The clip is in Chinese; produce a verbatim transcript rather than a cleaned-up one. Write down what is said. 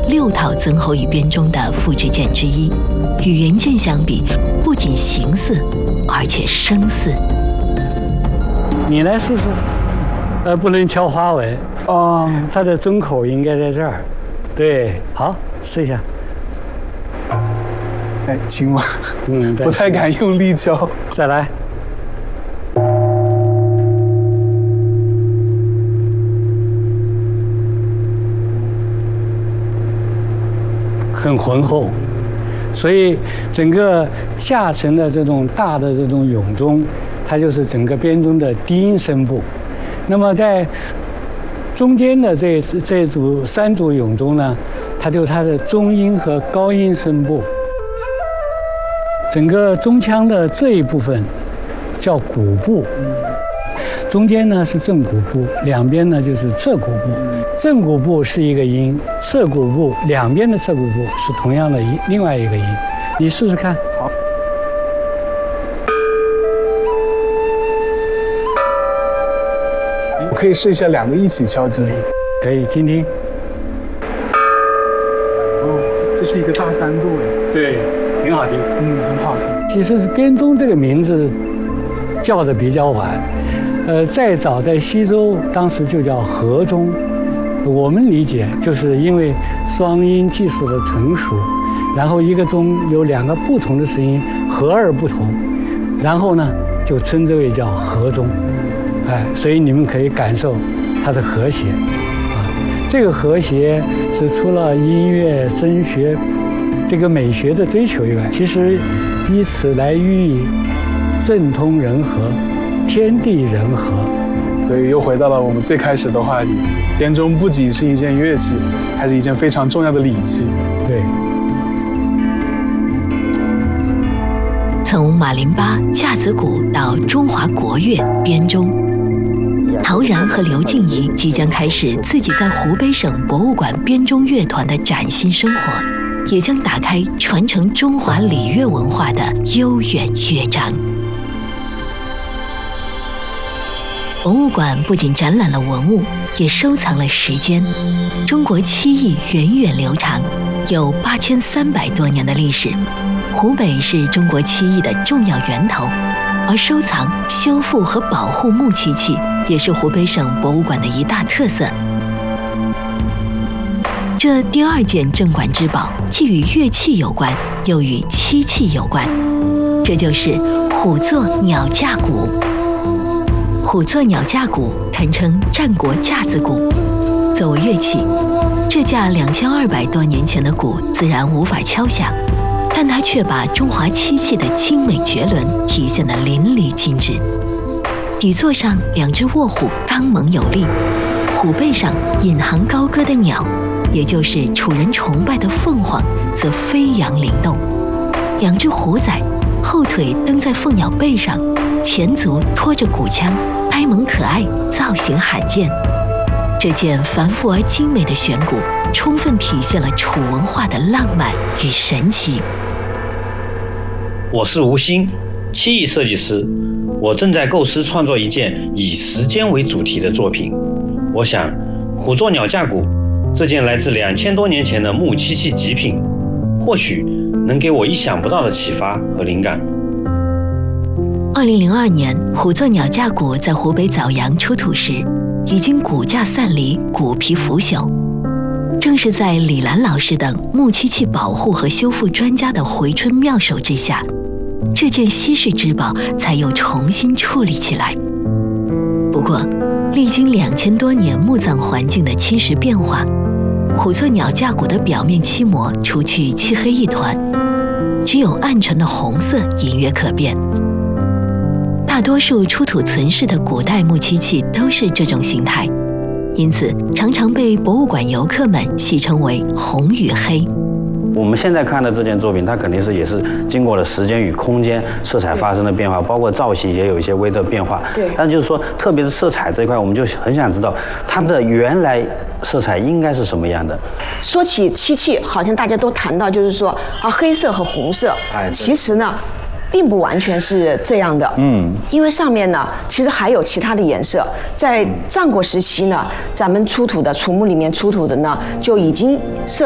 六套曾侯乙编钟的复制件之一，与原件相比，不仅形似，而且声似。 你来试试，呃，不能敲花纹哦，它的钟口应该在这儿。对，好，试一下。 哎，轻了， 嗯， 不太敢用力敲。 再来。很浑厚，所以整个下层的这种大的这种咏钟，它就是整个编钟的低音声部。那么在中间的这这组三组咏钟呢，它就它的中音和高音声部。整个钟腔的这一部分叫鼓部，中间呢是正鼓部，两边呢就是侧鼓部。正鼓部是一个音，侧鼓部两边的侧鼓部是同样的一另外一个音。你试试看。好。 我可以试一下两个一起敲击。 可以听听。 哦，这是一个大三度哎。 对，挺好听。 嗯，很好听。 其实编钟这个名字叫的比较晚，呃，再早在西周当时就叫和钟。我们理解就是因为双音技术的成熟，然后一个钟有两个不同的声音和而不同，然后呢就称之为叫和钟。哎，所以你们可以感受它的和谐啊。这个和谐是除了音乐声学这个美学的追求以外，其实以此来寓意政通人和、天地人和。 所以又回到了我们最开始的话题，编钟不仅是一件乐器，还是一件非常重要的礼器。 对。 从马林巴、架子鼓到中华国乐编钟，陶然和刘静怡即将开始自己在湖北省博物馆编钟乐团的崭新生活，也将打开传承中华礼乐文化的悠远乐章。博物馆不仅展览了文物，也收藏了时间。中国漆艺源远流长，有八千三百多年的历史。湖北是中国漆艺的重要源头，而收藏、修复和保护木漆器也是湖北省博物馆的一大特色。这第二件镇馆之宝，既与乐器有关，又与漆器有关，这就是虎座鸟架鼓。虎座鸟架鼓堪称战国架子鼓。作为乐器，这架两千二百多年前的鼓自然无法敲响，但它却把中华漆器的精美绝伦体现得淋漓尽致。底座上两只卧虎刚猛有力，虎背上引吭高歌的鸟，也就是楚人崇拜的凤凰，则飞扬灵动。两只虎仔后腿蹬在凤鸟背上，前足拖着鼓腔，呆萌可爱，造型罕见。这件繁复而精美的弦鼓，充分体现了楚文化的浪漫与神奇。 我是吴昕，漆艺设计师。我正在构思创作一件以时间为主题的作品。我想，虎座鸟架鼓这件来自两千多年前的木漆器极品，或许能给我意想不到的启发和灵感。 二零零二年，虎座鸟架鼓在湖北枣阳出土时，已经骨架散离，骨皮腐朽。正是在李兰老师等木漆器保护和修复专家的回春妙手之下，这件稀世之宝才又重新矗立起来。不过，历经两千多年墓葬环境的侵蚀变化，虎座鸟架鼓的表面漆膜除去漆黑一团，只有暗沉的红色隐约可辨。大多数出土存世的古代木漆器都是这种形态，因此常常被博物馆游客们戏称为红与黑。 我们现在看的这件作品，它肯定是也是经过了时间与空间色彩发生的变化，包括造型也有一些微的变化。 对。 但就是说，特别是色彩这一块，我们就很想知道它的原来色彩应该是什么样的。 说起漆器，好像大家都谈到就是说啊，黑色和红色。 哎。 其实呢，并不完全是这样的。嗯。因为上面呢，其实还有其他的颜色。在战国时期呢，咱们出土的楚墓里面出土的呢，就已经色